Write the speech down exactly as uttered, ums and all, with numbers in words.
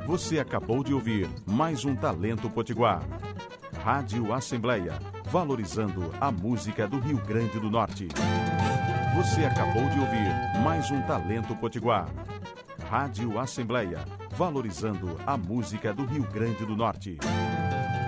Você acabou de ouvir mais um Talento Potiguar. Rádio Assembleia, valorizando a música do Rio Grande do Norte. Você acabou de ouvir mais um Talento Potiguar. Rádio Assembleia, valorizando a música do Rio Grande do Norte.